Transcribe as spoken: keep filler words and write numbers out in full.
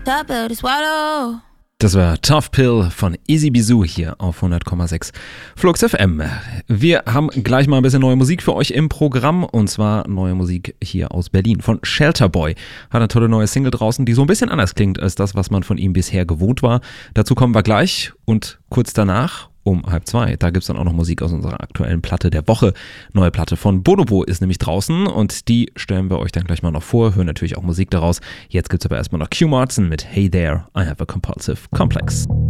Top pill to swallow. Das war Tough Pill von Easy Bizou hier auf hundert Komma sechs Flux F M. Wir haben gleich mal ein bisschen neue Musik für euch im Programm, und zwar neue Musik hier aus Berlin von Shelterboy. Hat eine tolle neue Single draußen, die so ein bisschen anders klingt als das, was man von ihm bisher gewohnt war. Dazu kommen wir gleich, und kurz danach um halb zwei, da gibt es dann auch noch Musik aus unserer aktuellen Platte der Woche. Neue Platte von Bonobo ist nämlich draußen, und die stellen wir euch dann gleich mal noch vor, hören natürlich auch Musik daraus. Jetzt gibt es aber erstmal noch Q Martin mit Hey There, I Have a Compulsive Complex.